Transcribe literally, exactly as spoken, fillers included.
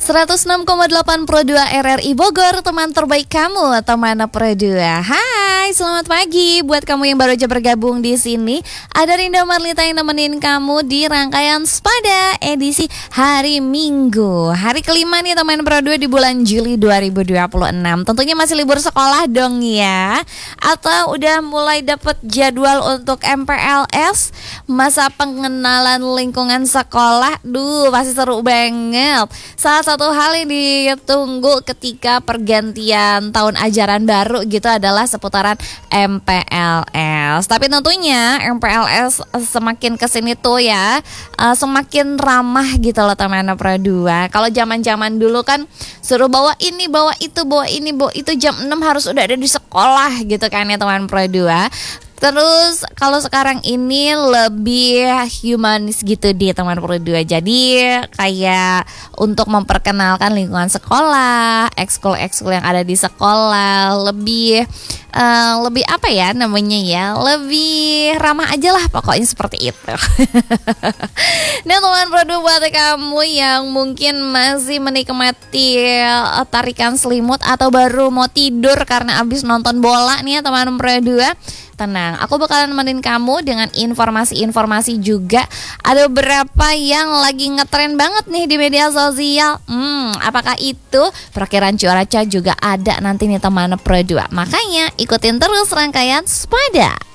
seratus enam koma delapan Pro dua R R I Bogor, teman terbaik kamu, teman Pro dua. Hai, selamat pagi buat kamu yang baru aja bergabung di sini. Ada Rinda Marlita yang nemenin kamu di rangkaian Spada edisi hari Minggu. Hari kelima nih teman Pro dua di bulan Juli dua ribu dua puluh enam. Tentunya masih libur sekolah dong ya. Atau udah mulai dapet jadwal untuk M P L S, masa pengenalan lingkungan sekolah. Duh, pasti seru banget. Salah satu hal yang ditunggu ketika pergantian tahun ajaran baru gitu adalah seputaran M P L S. Tapi tentunya M P L S semakin kesini tuh ya uh, semakin ramah gitu loh teman Pro dua. Kalau zaman-zaman dulu kan suruh bawa ini, bawa itu, bawa ini, bawa itu, jam enam harus udah ada di sekolah gitu kan ya teman Pro dua. Terus kalau sekarang ini lebih humanis gitu di teman Pro dua. Jadi kayak untuk memperkenalkan lingkungan sekolah, ekskul-ekskul yang ada di sekolah, lebih uh, lebih apa ya namanya ya, lebih ramah aja lah pokoknya seperti itu. Nah teman Pro dua, buat kamu yang mungkin masih menikmati uh, tarikan selimut atau baru mau tidur karena abis nonton bola nih ya teman Pro dua, tenang, aku bakalan nemenin kamu dengan informasi-informasi juga. Ada beberapa yang lagi ngetren banget nih di media sosial. Hmm, apakah itu perakiran cuaca juga ada nanti nih teman Pro dua. Makanya ikutin terus rangkaian Spada.